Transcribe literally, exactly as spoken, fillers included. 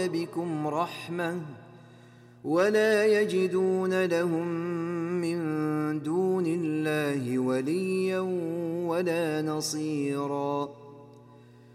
بكم رحمة ولا يجدون لهم من دون الله وليا ولا نصيرا.